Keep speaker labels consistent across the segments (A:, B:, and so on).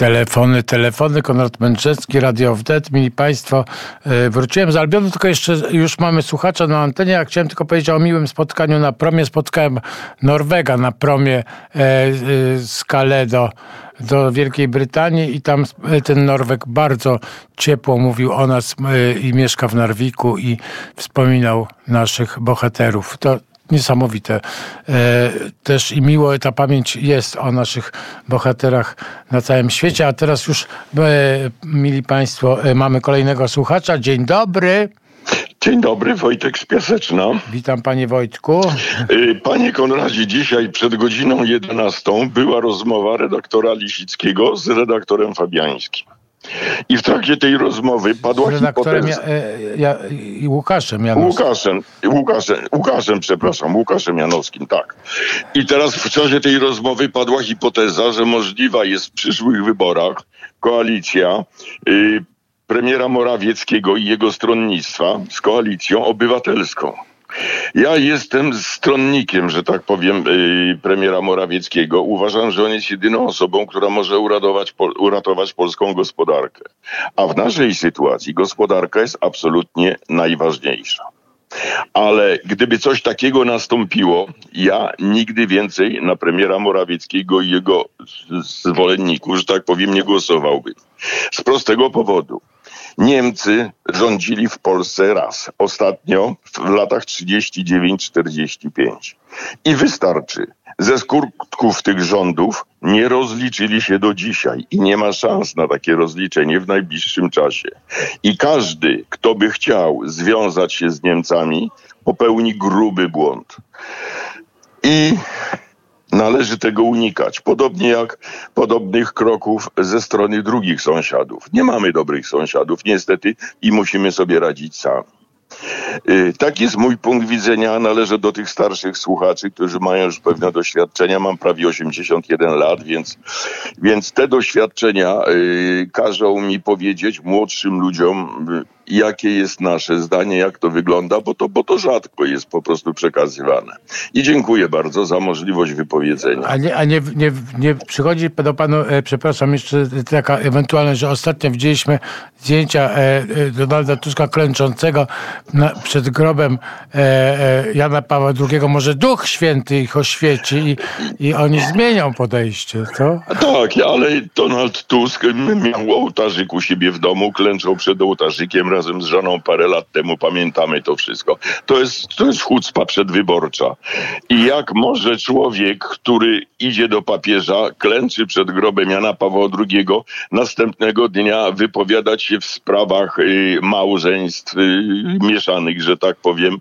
A: Telefony, Konrad Mędrzecki, Radio Wnet. Mili Państwo, wróciłem z Albionu, tylko jeszcze już mamy słuchacza na antenie. Ja chciałem tylko powiedzieć o miłym spotkaniu na promie. Spotkałem Norwega na promie z Calais do Wielkiej Brytanii i tam ten Norweg bardzo ciepło mówił o nas i mieszka w Narwiku i wspominał naszych bohaterów. To niesamowite. Też i miło ta pamięć jest o naszych bohaterach na całym świecie. A teraz już, mili Państwo, mamy kolejnego słuchacza. Dzień dobry.
B: Dzień dobry, Wojtek z Piaseczna.
A: Witam, panie Wojtku.
B: Panie Konradzie, dzisiaj przed godziną 11 była rozmowa redaktora Lisickiego z redaktorem Fabiańskim. I w trakcie tej rozmowy padła hipoteza... Łukaszem Janowskim, tak. I teraz w czasie tej rozmowy padła hipoteza, że możliwa jest w przyszłych wyborach koalicja premiera Morawieckiego i jego stronnictwa z Koalicją Obywatelską. Ja jestem stronnikiem, że tak powiem, premiera Morawieckiego. Uważam, że on jest jedyną osobą, która może uratować polską gospodarkę. A w naszej sytuacji gospodarka jest absolutnie najważniejsza. Ale gdyby coś takiego nastąpiło, ja nigdy więcej na premiera Morawieckiego i jego zwolenników, że tak powiem, nie głosowałbym. Z prostego powodu. Niemcy rządzili w Polsce raz, ostatnio w latach 39-45. I wystarczy. Ze skutków tych rządów nie rozliczyli się do dzisiaj i nie ma szans na takie rozliczenie w najbliższym czasie. I każdy, kto by chciał związać się z Niemcami, popełni gruby błąd. I należy tego unikać. Podobnie jak podobnych kroków ze strony drugich sąsiadów. Nie mamy dobrych sąsiadów, niestety, i musimy sobie radzić sami. Taki jest mój punkt widzenia. Należę do tych starszych słuchaczy, którzy mają już pewne doświadczenia. Mam prawie 81 lat, więc te doświadczenia każą mi powiedzieć, młodszym ludziom, jakie jest nasze zdanie, jak to wygląda, bo to rzadko jest po prostu przekazywane. I dziękuję bardzo za możliwość wypowiedzenia.
A: A nie przychodzi do panu, przepraszam, jeszcze taka ewentualność, że ostatnio widzieliśmy zdjęcia Donalda Tuska klęczącego przed grobem Jana Pawła II. Może Duch Święty ich oświeci i oni zmienią podejście, to?
B: Tak, ale Donald Tusk miał ołtarzyk u siebie w domu, klęczał przed ołtarzykiem razem z żoną parę lat temu, pamiętamy to wszystko. To jest chucpa przedwyborcza. I jak może człowiek, który idzie do papieża, klęczy przed grobem Jana Pawła II, następnego dnia wypowiadać się w sprawach małżeństw mieszanych, że tak powiem.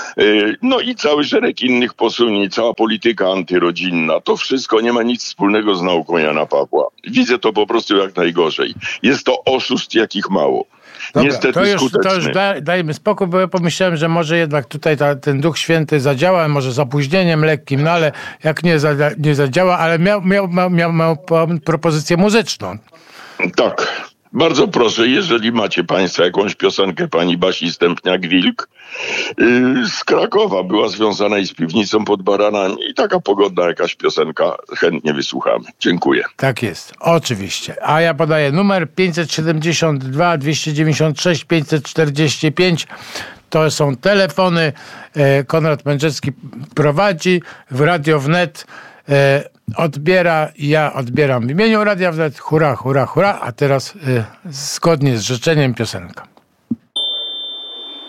B: No i cały szereg innych posunięć, cała polityka antyrodzinna. To wszystko nie ma nic wspólnego z nauką Jana Pawła. Widzę to po prostu jak najgorzej. Jest to oszust, jakich mało.
A: Dobra,
B: niestety
A: to już dajmy spokój, bo ja pomyślałem, że może jednak tutaj ten Duch Święty zadziała, może z opóźnieniem lekkim, no ale jak nie zadziała, ale miał propozycję muzyczną.
B: Tak. Bardzo proszę, jeżeli macie Państwo jakąś piosenkę pani Basi Stępniak-Wilk z Krakowa, była związana i z piwnicą pod Baranami i taka pogodna jakaś piosenka, chętnie wysłuchamy. Dziękuję.
A: Tak jest, oczywiście. A ja podaję numer 572 296 545. To są telefony. Konrad Mędrzecki prowadzi w Radio Wnet. Odbiera, ja odbieram w imieniu Radia Wnet. Hurra, hurra, hurra. A teraz zgodnie z życzeniem piosenka.